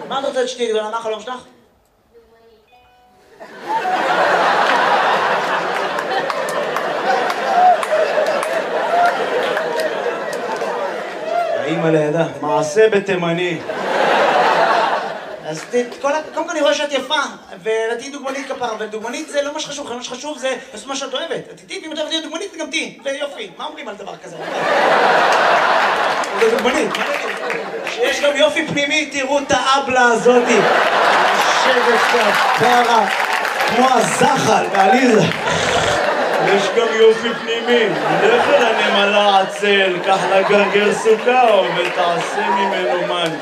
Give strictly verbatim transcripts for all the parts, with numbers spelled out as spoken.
מה את רוצה שתהיי גדולה? מה החלום שלך? האמא לידה, מעשה בתימני. אז קודם כל אני רואה שאת יפה, ותהיי דוגמנית כפרה, ודוגמנית זה לא מה שחשוב, מה שחשוב זה לעשות מה שאת אוהבת. תהיי, ואם את אוהבת להיות דוגמנית, גם תהיי, ויופי. מה אומרים על דבר כזה? זה דוגמנית, מה נגיד? שיש גם יופי פנימי, תראו את האבלה הזאתי. יושבת כפרה, כמו הזחל בעליזה. יש גם יופי פנימי, לך אל הנמלה עצל, קח לה גרגר סוכר ותעשה ממנו מנץ'.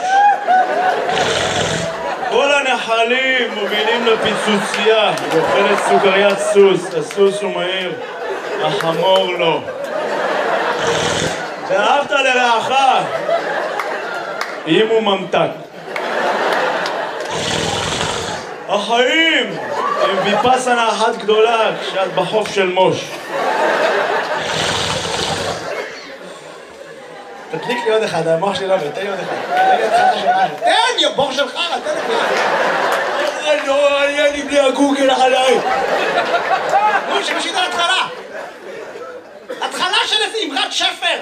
כל הנחלים מובילים לפיצוצייה, היא אוכלת סוכריית סוס, הסוס הוא מהיר, החמור לא. ואהבת לרעך, אם הוא ממתק. החיים הם ויפאסנה אחת גדולה כשאת בחוף של מוש. תדליק לי עוד אחד, המוח שלי לא עובד, תן לי עוד אחד. תן לי עוד אחד של משהו. תן, יא בור שלך, תן לי. אוי, לא, היה לי בלי הגוגל עליי. נו, שמשית על התחלה. התחלה של איזה אמרת שפר.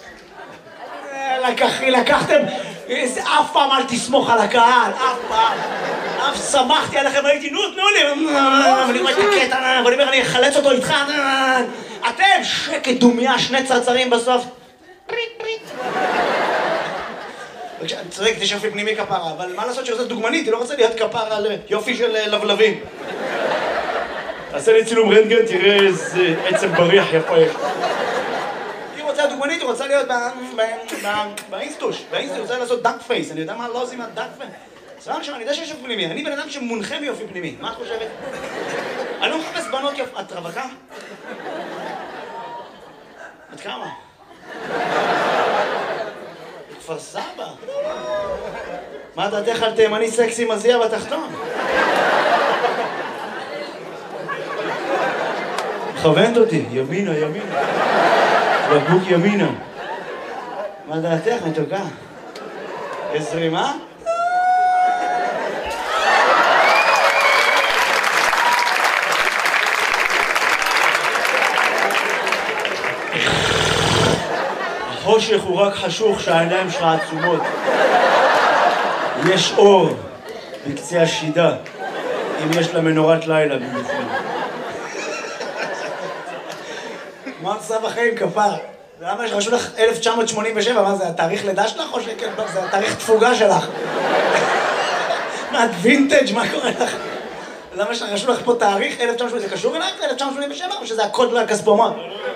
לקחתם, אף פעם אל תסמוך על הקהל, אף פעם. אף שמחתי עליכם, הייתי, נו, תנו לי. ואני אומר, קטע, ואני אומר, אני אחלץ אותו איתך. אתם, שקט דומיה, שני צרצרים בסוף. פריט, פריט. אני צודק, יש יופי פנימי כפרה, אבל מה לעשות שעושה דוגמנית? היא לא רוצה להיות כפרה על יופי של לבלבים. תעשה לי צילום רנטגן, תראה איזה עצם בריח יפה יש. היא רוצה דוגמנית, היא רוצה להיות באינסטוש. באינסטוש היא רוצה לעשות דאק פייס. אני יודע מה לא עושים על דאק פייס. סבבה עכשיו, אני יודע שיש יופי פנימי. אני בן אדם שמונחה ביופי פנימי. מה את חושבת? אני לא מחפש בנות יופי. את רווקה? את כמה? כפר סבא. מה דעתך על תימני סקסי מזיע בתחתון? מכוונת אותי, ימינה, ימינה. בקבוק ימינה. מה דעתך, מתוקה? יש זרימה? החושך הוא רק חשוך שהעיניים שלך עצומות. יש אור בקצה השידה, אם יש לה מנורת לילה בבפנים. מה עושה בחיים כפר? למה יש רשו לך אלף תשע מאות שמונים ושבע? מה זה, התאריך לידה שלך או שכן? זה התאריך תפוגה שלך? מה, את וינטג'? מה קורה לך? למה יש רשו לך פה תאריך אלף תשע מאות שמונים ושבע? זה קשור אלייך ל-אלף תשע מאות שמונים ושבע או שזה הקוד לכספומט?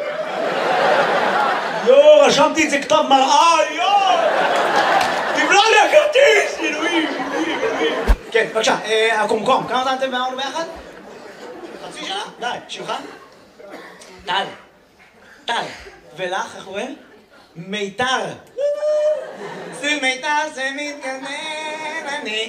יו, רשמתי את זה כתב מראה, יו! תבלע לי הכרטיס! אלוהים, אלוהים, אלוהים. כן, בבקשה, הקומקום, כמה זמן אתם ואמרנו ביחד? חצי שנה? די, שמך? טל. טל. ולך, איך קוראים? מיתר. זה מיתר, זה מתגנן, אני.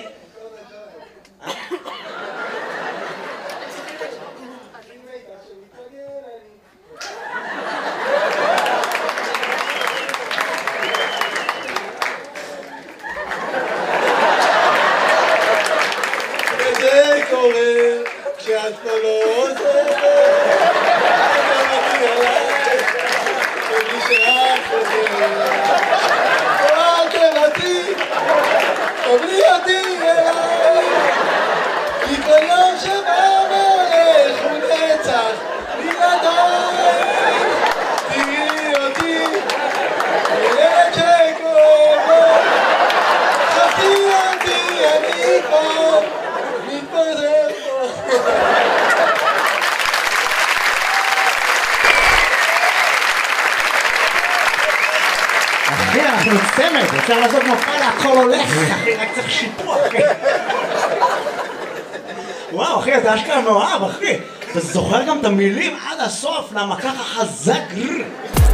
וזה קורה כשאת פה לא עוזרת. תבלי אותי אליי, כי כל יום שבא והולך הוא נצח בלעדיי. תראי אותי, ילד שקורא, חפי אותי, אני פה, מתפזר פה. אחי, אנחנו צמד, אפשר לעשות מופע להכל הולך, אחי, רק צריך שיפוע, אחי. וואו, אחי, אתה אשכרה מאוהב, אחי. אתה זוכר גם את המילים עד הסוף, למה ככה חזק.